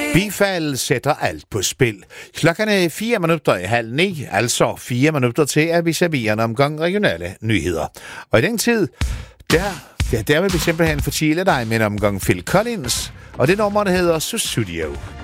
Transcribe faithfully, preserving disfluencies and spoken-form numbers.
Bifald sætter alt på spil. Klokken er fire minutter i halv ni, altså fire minutter til, at vi serverer en omgang regionale nyheder. Og i den tid, der, der, der vil vi simpelthen fortælle dig med en omgang Phil Collins, og det nummer, der hedder Sussudio.